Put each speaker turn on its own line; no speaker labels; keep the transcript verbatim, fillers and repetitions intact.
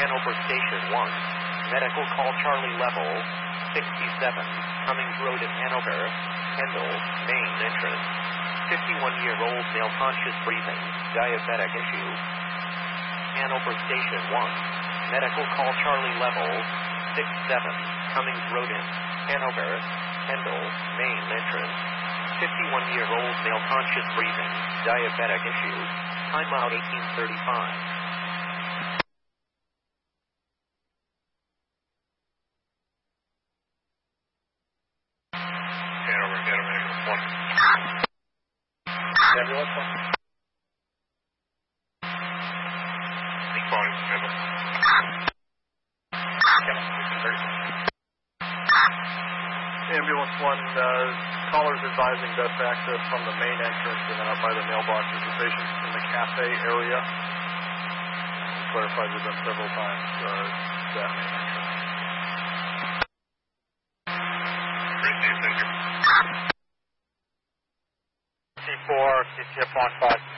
Hanover Station one. Medical call Charlie level sixty-seven. Cummings Road in Hanover. Kendall, main entrance. fifty-one-year-old male conscious breathing. Diabetic issue. Hanover Station one. Medical call Charlie level six seven. Cummings Road in Hanover. Kendall, main entrance. fifty-one-year-old male conscious breathing. Diabetic issue. Time out eighteen thirty-five.
Hanover, Hanover, one.
Ambulance one.
Responding, Hanover.
Ambulance one, uh, callers advising best access from the main entrance and then up by the mailboxes. The patient's in the cafe area. We clarified with them several times, uh, that main entrance.
Received, thank you.
T four, C T F on five.